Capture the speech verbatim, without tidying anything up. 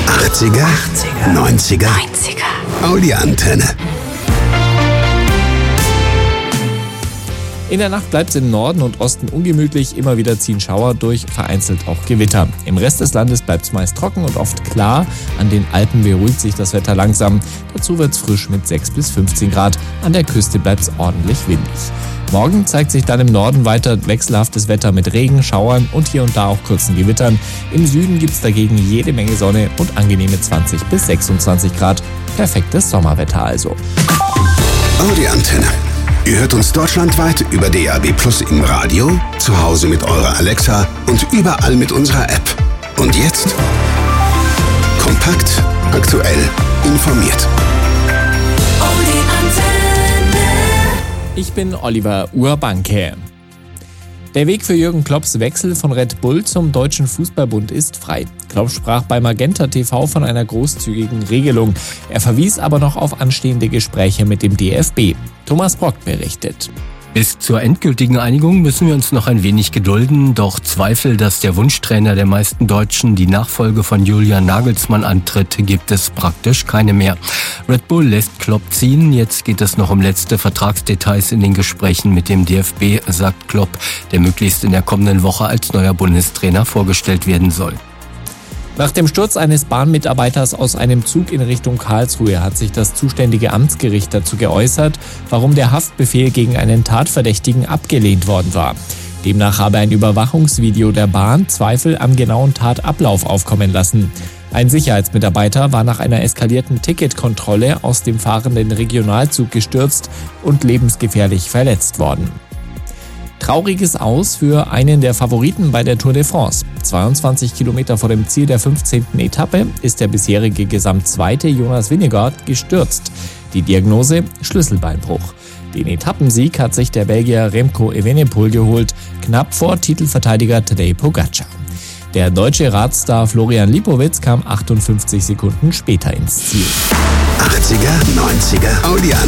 achtziger, achtziger, neunziger, neunziger. Audi Antenne. In der Nacht bleibt es im Norden und Osten ungemütlich, immer wieder ziehen Schauer durch, vereinzelt auch Gewitter. Im Rest des Landes bleibt es meist trocken und oft klar. An den Alpen beruhigt sich das Wetter langsam. Dazu wird es frisch mit sechs bis fünfzehn Grad. An der Küste bleibt es ordentlich windig. Morgen zeigt sich dann im Norden weiter wechselhaftes Wetter mit Regen, Schauern und hier und da auch kurzen Gewittern. Im Süden gibt es dagegen jede Menge Sonne und angenehme zwanzig bis sechsundzwanzig Grad. Perfektes Sommerwetter also. Audi Antenne. Ihr hört uns deutschlandweit über D A B Plus im Radio, zu Hause mit eurer Alexa und überall mit unserer App. Und jetzt kompakt, aktuell, informiert. Audi Antenne. Ich bin Oliver Urbanke. Der Weg für Jürgen Klopps Wechsel von Red Bull zum Deutschen Fußballbund ist frei. Klopp sprach bei Magenta T V von einer großzügigen Regelung. Er verwies aber noch auf anstehende Gespräche mit dem D F B. Thomas Brock berichtet. Bis zur endgültigen Einigung müssen wir uns noch ein wenig gedulden, doch Zweifel, dass der Wunschtrainer der meisten Deutschen die Nachfolge von Julian Nagelsmann antritt, gibt es praktisch keine mehr. Red Bull lässt Klopp ziehen, jetzt geht es noch um letzte Vertragsdetails in den Gesprächen mit dem D F B, sagt Klopp, der möglichst in der kommenden Woche als neuer Bundestrainer vorgestellt werden soll. Nach dem Sturz eines Bahnmitarbeiters aus einem Zug in Richtung Karlsruhe hat sich das zuständige Amtsgericht dazu geäußert, warum der Haftbefehl gegen einen Tatverdächtigen abgelehnt worden war. Demnach habe ein Überwachungsvideo der Bahn Zweifel am genauen Tatablauf aufkommen lassen. Ein Sicherheitsmitarbeiter war nach einer eskalierten Ticketkontrolle aus dem fahrenden Regionalzug gestürzt und lebensgefährlich verletzt worden. Trauriges Aus für einen der Favoriten bei der Tour de France. zweiundzwanzig Kilometer vor dem Ziel der fünfzehnten Etappe ist der bisherige Gesamtzweite Jonas Vingegaard gestürzt. Die Diagnose: Schlüsselbeinbruch. Den Etappensieg hat sich der Belgier Remco Evenepoel geholt, knapp vor Titelverteidiger Tadej Pogacar. Der deutsche Radstar Florian Lipowitz kam achtundfünfzig Sekunden später ins Ziel. achtziger, neunziger Audi Antenne.